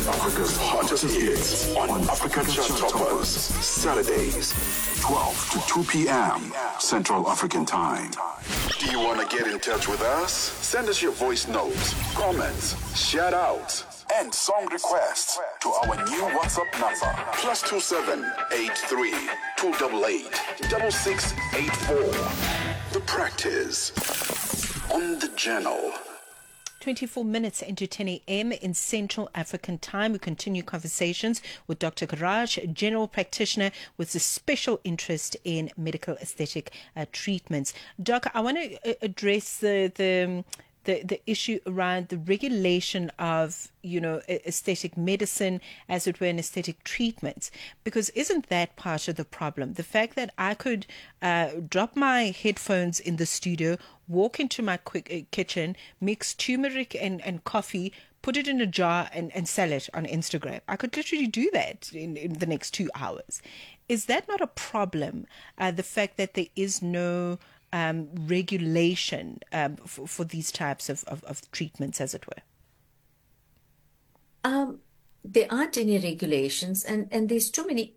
Africa's hottest hits on Africa Chart Toppers. Saturdays, 12 to 2 p.m. Central African Time. Do you want to get in touch with us? Send us your voice notes, comments, shout outs, and song requests to our new WhatsApp number +27 83 288 6684. The Practice on the Journal. 24 minutes into 10 a.m. in Central African Time. We continue conversations with Dr. Garaj, general practitioner with a special interest in medical aesthetic treatments. Doc, I want to address the issue around the regulation of, aesthetic medicine, as it were, and aesthetic treatments, because isn't that part of the problem? The fact that I could drop my headphones in the studio, walk into my quick kitchen, mix turmeric and coffee, put it in a jar and sell it on Instagram. I could literally do that in the next 2 hours. Is that not a problem? The fact that there is no regulation for these types of treatments, as it were? There aren't any regulations, and there's too many